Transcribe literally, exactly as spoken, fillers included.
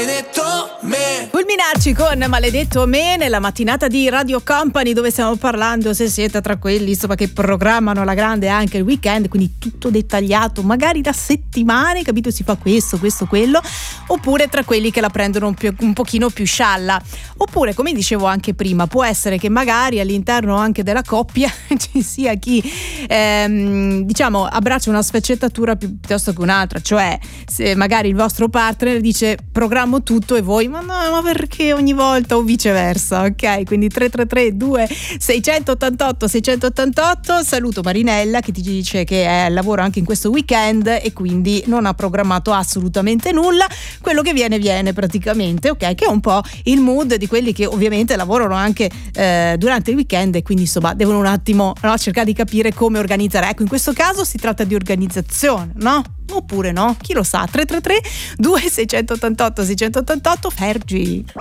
maledetto me. Culminarci con Maledetto me nella mattinata di Radio Company, dove stiamo parlando, se siete tra quelli insomma che programmano alla grande anche il weekend, quindi tutto dettagliato, magari da settimane, capito, si fa questo, questo, quello, oppure tra quelli che la prendono un, più, un pochino più scialla, oppure come dicevo anche prima, può essere che magari all'interno anche della coppia ci sia chi ehm, diciamo abbraccia una sfaccettatura piuttosto che un'altra, cioè se magari il vostro partner dice programmo tutto e voi ma no, ma perché ogni volta, o viceversa, ok? Quindi tre tre tre due sei otto otto sei otto otto. Saluto Marinella che ti dice che è al lavoro anche in questo weekend e quindi non ha programmato assolutamente nulla, quello che viene viene praticamente, ok? Che è un po' il mood di quelli che ovviamente lavorano anche eh, durante il weekend e quindi insomma devono un attimo, no, cercare di capire come organizzare. Ecco, in questo caso si tratta di organizzazione, no? Oppure no? Chi lo sa? tre tre tre due sei otto otto sei otto otto. Fergi.